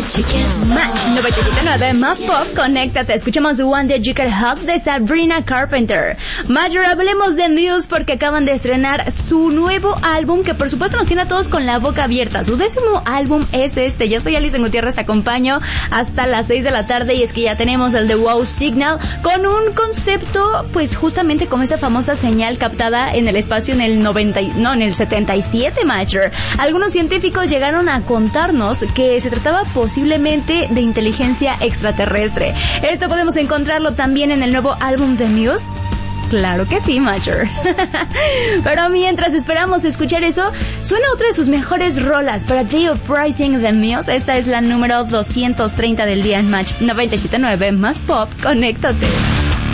Match 97.9 más pop, conéctate. Escuchamos One That You Can Hug de Sabrina Carpenter. Major, hablemos de Muse porque acaban de estrenar su nuevo álbum que por supuesto nos tiene a todos con la boca abierta. Su 10º álbum es este. Yo soy Alison Gutiérrez, te acompaño hasta las 6 de la tarde y es que ya tenemos el The Wow Signal con un concepto pues justamente como esa famosa señal captada en el espacio en el 77, Major. Algunos científicos llegaron a contarnos que se trataba posiblemente de inteligencia extraterrestre. Esto podemos encontrarlo también en el nuevo álbum de Muse. Claro que sí, Major. Pero mientras esperamos escuchar eso, suena otra de sus mejores rolas para Day of Rising de Muse. Esta es la número 230 del día en Match 97.9 más pop. Conéctate.